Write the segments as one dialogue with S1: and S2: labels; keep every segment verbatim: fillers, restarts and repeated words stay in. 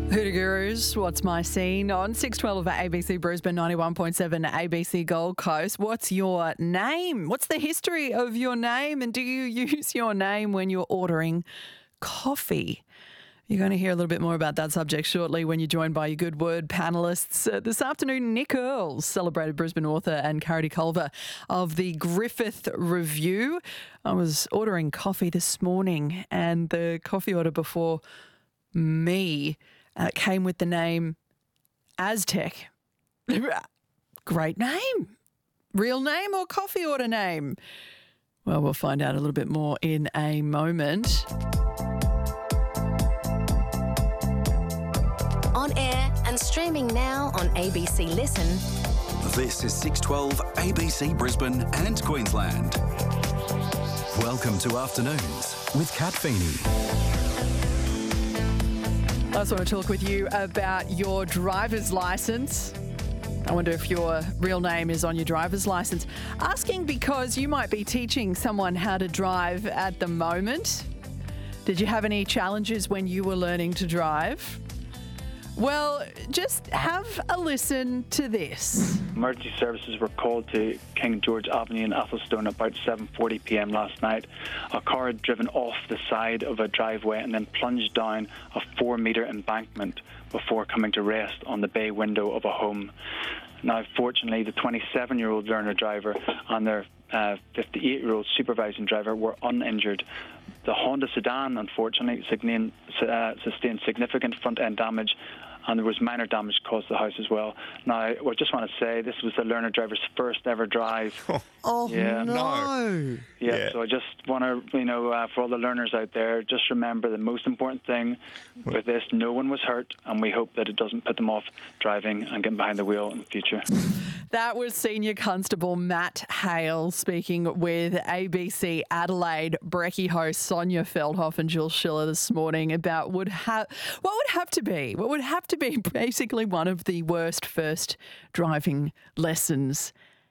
S1: Hoota Gurus, what's my scene? On six twelve at A B C Brisbane, ninety-one point seven A B C Gold Coast. What's your name? What's the history of your name? And do you use your name when you're ordering coffee? You're going to hear a little bit more about that subject shortly when you're joined by your Good Word panellists. Uh, this afternoon, Nick Earls, celebrated Brisbane author, and Carity Culver of the Griffith Review. I was ordering coffee this morning and the coffee order before me uh, came with the name Aztec. Great name. Real name or coffee order name? Well, we'll find out a little bit more in a moment.
S2: On air and streaming now on A B C Listen.
S3: This is six twelve A B C Brisbane and Queensland. Welcome to Afternoons with Kat Feeney.
S1: I just want to talk with you about your driver's licence. I wonder if your real name is on your driver's licence. Asking because you might be teaching someone how to drive at the moment. Did you have any challenges when you were learning to drive? Well, just have a listen to this.
S4: Emergency services were called to King George Avenue in Athelstone at about seven forty p m last night. A car had driven off the side of a driveway and then plunged down a four-metre embankment before coming to rest on the bay window of a home. Now, fortunately, the twenty-seven-year-old learner driver and their uh, fifty-eight-year-old supervising driver were uninjured. The Honda sedan, unfortunately, sustained, uh, sustained significant front-end damage, and there was minor damage caused to the house as well. Now, I just want to say this was the learner driver's first ever drive.
S1: Oh,
S4: yeah.
S1: no.
S4: Yeah,
S5: Yeah.
S4: so I just want to, you know, uh, for all the learners out there, just remember the most important thing with this, no one was hurt, and we hope that it doesn't put them off driving and getting behind the wheel in the future.
S1: That was Senior Constable Matt Hale speaking with A B C Adelaide Brekkie host Sonia Feldhoff and Jules Schiller this morning about would ha- what would have to be, what would have to be basically one of the worst first driving lessons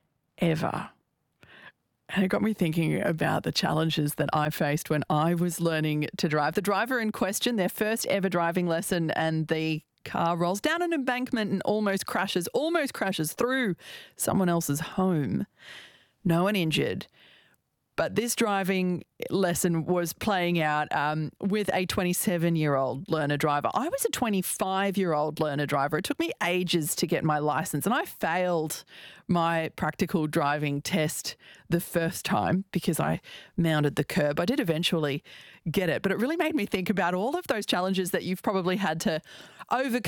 S1: ever. And it got me thinking about the challenges that I faced when I was learning to drive. The driver in question, their first ever driving lesson, and the car rolls down an embankment and almost crashes, almost crashes through someone else's home. No one injured. But this driving lesson was playing out um, with a twenty-seven-year-old learner driver. I was a twenty-five-year-old learner driver. It took me ages to get my license, and I failed my practical driving test the first time because I mounted the curb. I did eventually get it, but it really made me think about all of those challenges that you've probably had to overcome